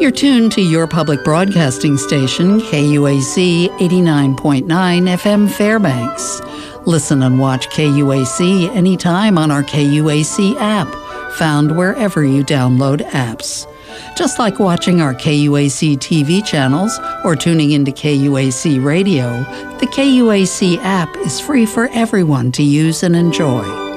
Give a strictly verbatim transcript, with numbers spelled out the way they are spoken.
You're tuned to your public broadcasting station, K U A C eighty-nine point nine F M Fairbanks. Listen and watch K U A C anytime on our K U A C app, found wherever you download apps. Just like watching our K U A C T V channels or tuning into K U A C Radio, the K U A C app is free for everyone to use and enjoy.